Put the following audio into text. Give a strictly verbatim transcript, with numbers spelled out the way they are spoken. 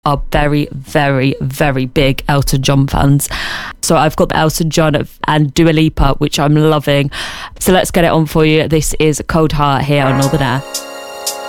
are very, very, very big Elton John fans. So I've got the Elton John and Dua Lipa, which I'm loving. So let's get it on for you. This is Cold Heart here on Northern Air.